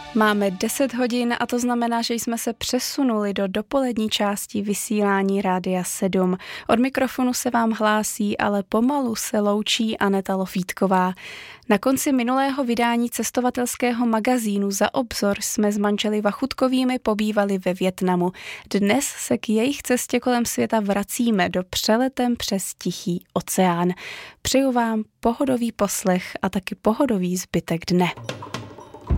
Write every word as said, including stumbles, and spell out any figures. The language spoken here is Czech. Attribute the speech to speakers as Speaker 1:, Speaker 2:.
Speaker 1: Máme deset hodin a to znamená, že jsme se přesunuli do dopolední části vysílání Rádia sedm. Od mikrofonu se vám hlásí, ale pomalu se loučí Aneta Lofítková. Na konci minulého vydání cestovatelského magazínu Za obzor jsme s manželi Vachutkovými pobývali ve Vietnamu. Dnes se k jejich cestě kolem světa vracíme do přeletem přes Tichý oceán. Přeju vám pohodový poslech a taky pohodový zbytek dne.